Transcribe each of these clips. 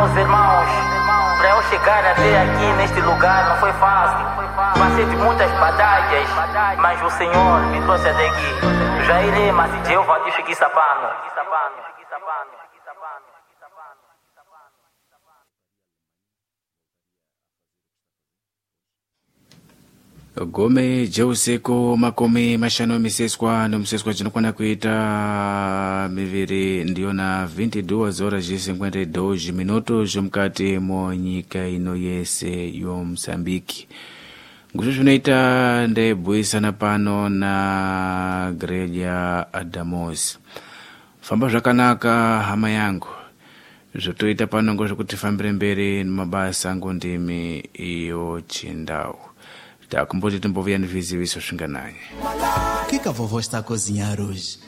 Meus irmãos, para eu chegar até aqui neste lugar não foi fácil. Passei de muitas batalhas, mas o Senhor me trouxe até aqui. Já irei, mas eu vou te seguir sapano. Gome Joseko makome mashano miseswa no mseswa chinokwana kuita miviri ndiyo na 22 horas e 52 minutos mkati monyika ino yese yo Msambiki. Ngusho tunaita ndebwisana pano na Grelia Adamos. Famba zvakanaka hama yangu. Zvotoita pano ngozvo kuti fambire mberi mabasa angu ndimi iyo chindau. Takumboti timbovia no viziviso xingananye. O que a vovó está a cozinhar hoje?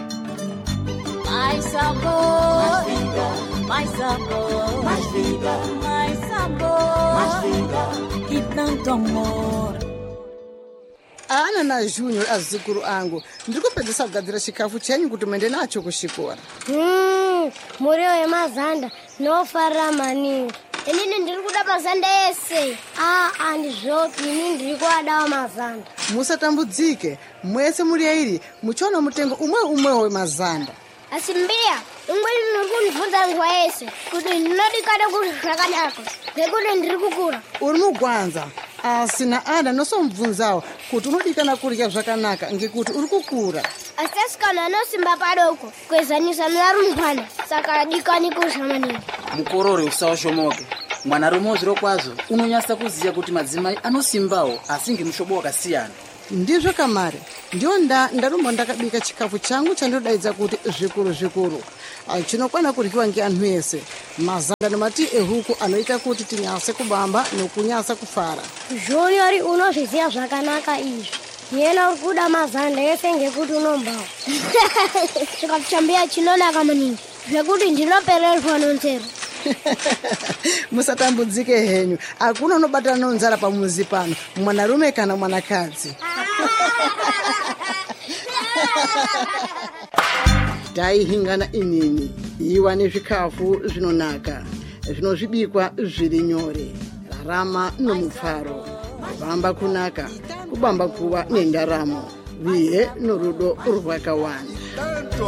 Mais sabor, mais vida, mais sabor, mais vida, mais sabor, mais vida e tanto amor. Ana na Junior azukuru angu ndirikupedzisa kugadzira chikafu chenyu kuti muende nacho kuchikora. Muriwo yemazanda nofara maningi. Inini ndiri kuda mazanda ese. Andizvopi, inini ndiri kuadawo mazanda. Musatambudzike, mwese muri airi muchiona mutengo umwe wemazanda. Asi mbiya, umweni ndiri kundibvunza nguva yese kuti ndinodikada kuti zvakanaka ngekuti ndiri kukura. Uri mugwanza, asi naana nosomubvunzawo kuti unodikana kurya zvakanaka ngekuti uri kukura. Asi asikana anosimba padoko kuezanisa nearumbwana, saka adikani kurya maningi. Mukorore usawashomoke. Mwanarume zviro kwazvo unonyasa kuziya kuti madzimai anosimbawo asi ngemushobo wakasiyana. Ndizvo kamari, ndiyo ndarumba ndakabika chikafu changu chandodaidza kuti zvikuru. Chinokwana kuryiwa ngeanhu ese. Mazanda nemati ehuku anoita kuti tinyase kubamba nokunyasa kufara. Junior unozviziva zvakanaka izvi. Yena urikuda mazanda ese ngekuti unombawo. Chikafu chambiya chinonaka maningi zvekuti ndinopererwa nonzero. Musatambudzike henyu, akuna unobatana nonzara pamuzi pano, mwanarume kana mwanakadzi. Taihingana inini, iwa nezvikafu zvinonaka, zvinozvibikwa zviri nyore, rarama nomufaro, kubamba kunaka, kubamba kuva nendaramo, vihe norudo rwakawanda.